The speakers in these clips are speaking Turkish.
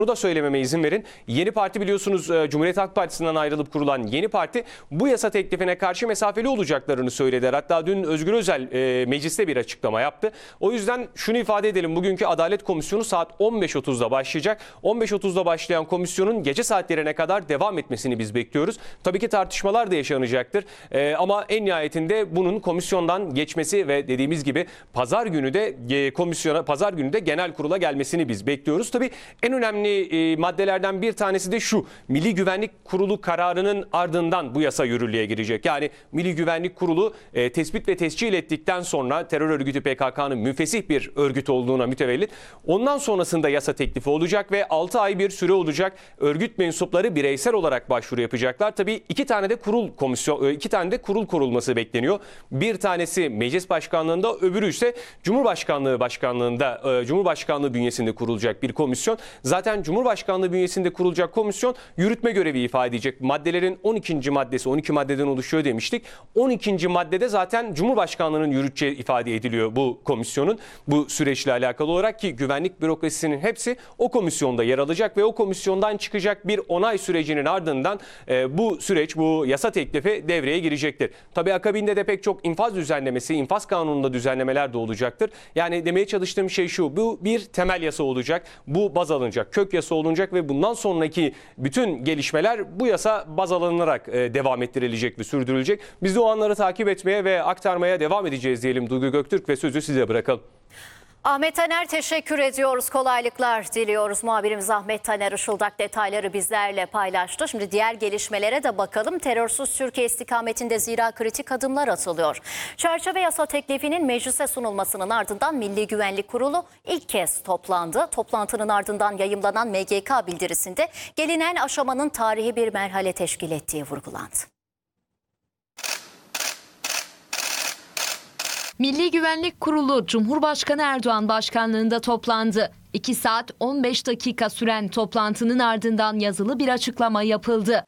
Bunu da söylememe izin verin. Yeni Parti biliyorsunuz Cumhuriyet Halk Partisi'nden ayrılıp kurulan Yeni Parti bu yasa teklifine karşı mesafeli olacaklarını söylediler. Hatta dün Özgür Özel mecliste bir açıklama yaptı. O yüzden şunu ifade edelim. Bugünkü Adalet Komisyonu saat 15.30'da başlayacak. 15.30'da başlayan komisyonun gece saatlerine kadar devam etmesini biz bekliyoruz. Tabii ki tartışmalar da yaşanacaktır. Ama en nihayetinde bunun komisyondan geçmesi ve dediğimiz gibi pazar günü de genel kurula gelmesini biz bekliyoruz. Tabii en önemli maddelerden bir tanesi de şu: Milli Güvenlik Kurulu kararının ardından bu yasa yürürlüğe girecek. Yani Milli Güvenlik Kurulu tespit ve tescil ettikten sonra terör örgütü PKK'nın müfesih bir örgüt olduğuna mütevellit. Ondan sonrasında yasa teklifi olacak ve 6 ay bir süre olacak. Örgüt mensupları bireysel olarak başvuru yapacaklar. Tabii iki tane de kurul kurulması bekleniyor. Bir tanesi Meclis Başkanlığında, öbürü ise Cumhurbaşkanlığı bünyesinde kurulacak bir komisyon. Zaten Cumhurbaşkanlığı bünyesinde kurulacak komisyon yürütme görevi ifade edecek. Maddelerin 12. maddesi 12 maddeden oluşuyor demiştik. 12. maddede zaten Cumhurbaşkanlığının yürüteceği ifade ediliyor bu komisyonun. Bu süreçle alakalı olarak ki güvenlik bürokrasisinin hepsi o komisyonda yer alacak ve o komisyondan çıkacak bir onay sürecinin ardından bu yasa teklifi devreye girecektir. Tabii akabinde de pek çok infaz kanununda düzenlemeler de olacaktır. Yani demeye çalıştığım şey şu: bu bir temel yasa olacak. Bu baz alınacak, kök yasa olunacak ve bundan sonraki bütün gelişmeler bu yasa baz alınarak devam ettirilecek ve sürdürülecek. Biz de o anları takip etmeye ve aktarmaya devam edeceğiz diyelim Duygu Göktürk ve sözü size bırakalım. Ahmet Taner, teşekkür ediyoruz. Kolaylıklar diliyoruz. Muhabirimiz Ahmet Taner Işıldak detayları bizlerle paylaştı. Şimdi diğer gelişmelere de bakalım. Terörsüz Türkiye istikametinde zira kritik adımlar atılıyor. Çerçeve yasa teklifinin meclise sunulmasının ardından Milli Güvenlik Kurulu ilk kez toplandı. Toplantının ardından yayımlanan MGK bildirisinde gelinen aşamanın tarihi bir merhale teşkil ettiği vurgulandı. Milli Güvenlik Kurulu Cumhurbaşkanı Erdoğan başkanlığında toplandı. 2 saat 15 dakika süren toplantının ardından yazılı bir açıklama yapıldı.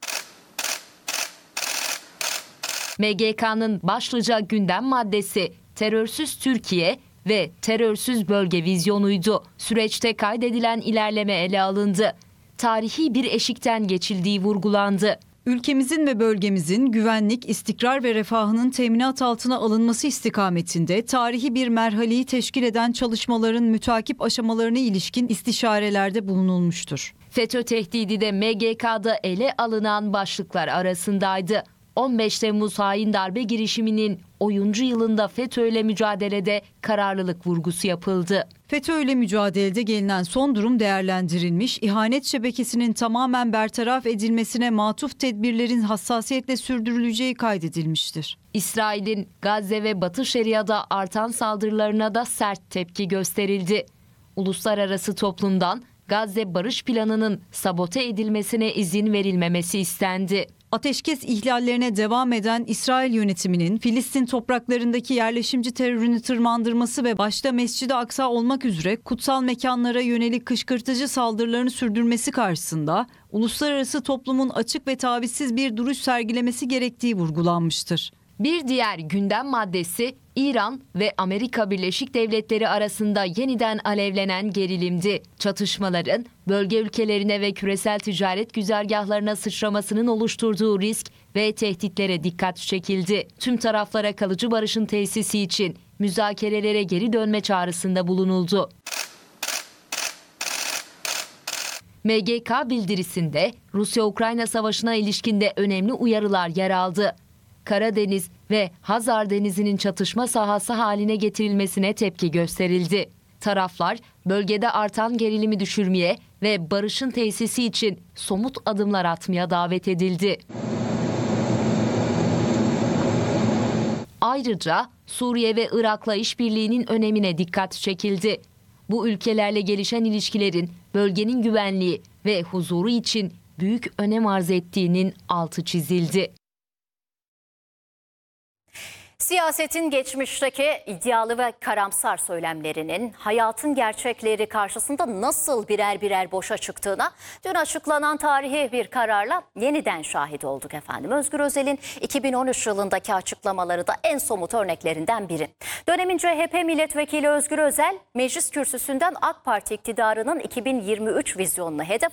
MGK'nın başlıca gündem maddesi terörsüz Türkiye ve terörsüz bölge vizyonuydu. Süreçte kaydedilen ilerleme ele alındı. Tarihi bir eşikten geçildiği vurgulandı. Ülkemizin ve bölgemizin güvenlik, istikrar ve refahının teminat altına alınması istikametinde tarihi bir merhaleyi teşkil eden çalışmaların mütakip aşamalarına ilişkin istişarelerde bulunulmuştur. FETÖ tehdidi de MGK'da ele alınan başlıklar arasındaydı. 15 Temmuz hain darbe girişiminin 10. yılında FETÖ'yle mücadelede kararlılık vurgusu yapıldı. FETÖ'yle mücadelede gelinen son durum değerlendirilmiş, ihanet şebekesinin tamamen bertaraf edilmesine matuf tedbirlerin hassasiyetle sürdürüleceği kaydedilmiştir. İsrail'in Gazze ve Batı Şeria'da artan saldırılarına da sert tepki gösterildi. Uluslararası toplumdan Gazze barış planının sabote edilmesine izin verilmemesi istendi. Ateşkes ihlallerine devam eden İsrail yönetiminin Filistin topraklarındaki yerleşimci terörünü tırmandırması ve başta Mescid-i Aksa olmak üzere kutsal mekanlara yönelik kışkırtıcı saldırılarını sürdürmesi karşısında uluslararası toplumun açık ve tavizsiz bir duruş sergilemesi gerektiği vurgulanmıştır. Bir diğer gündem maddesi İran ve Amerika Birleşik Devletleri arasında yeniden alevlenen gerilimdi. Çatışmaların bölge ülkelerine ve küresel ticaret güzergahlarına sıçramasının oluşturduğu risk ve tehditlere dikkat çekildi. Tüm taraflara kalıcı barışın tesisi için müzakerelere geri dönme çağrısında bulunuldu. MGK bildirisinde Rusya-Ukrayna savaşına ilişkinde önemli uyarılar yer aldı. Karadeniz ve Hazar Denizi'nin çatışma sahası haline getirilmesine tepki gösterildi. Taraflar bölgede artan gerilimi düşürmeye ve barışın tesisi için somut adımlar atmaya davet edildi. Ayrıca Suriye ve Irak'la işbirliğinin önemine dikkat çekildi. Bu ülkelerle gelişen ilişkilerin bölgenin güvenliği ve huzuru için büyük önem arz ettiğinin altı çizildi. Siyasetin geçmişteki iddialı ve karamsar söylemlerinin hayatın gerçekleri karşısında nasıl birer birer boşa çıktığına dün açıklanan tarihi bir kararla yeniden şahit olduk efendim. Özgür Özel'in 2013 yılındaki açıklamaları da en somut örneklerinden biri. Dönemin CHP milletvekili Özgür Özel, meclis kürsüsünden AK Parti iktidarının 2023 vizyonunu hedef